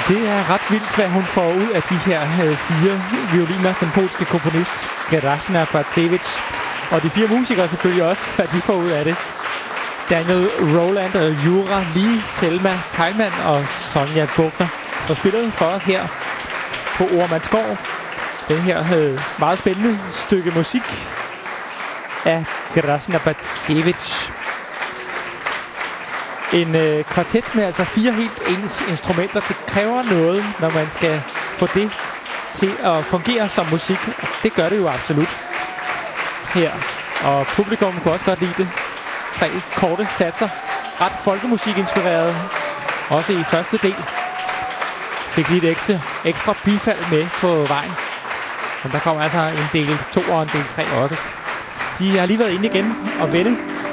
Det er ret vildt, hvad hun får ud af de her 4 violiner. Den polske komponist Grażyna Bacewicz. Og de 4 musikere selvfølgelig også, hvad de får ud af det. Daniel Roland og Jura Lee, Selma Teilman og Sonja Bogner, som spiller for os her på Oremandsgård. Den her meget spændende stykke musik af Grażyna Bacewicz. En kvartet med altså 4 helt ens instrumenter. Det kræver noget, når man skal få det til at fungere som musik. Det gør det jo absolut her. Og publikum kunne også godt lide det. 3 korte satser. Ret folkemusik-inspireret. Også i første del. Fik lige et ekstra bifald med på vejen. Men der kommer altså en del 2 og en del 3 også. De har lige været inde igen og vende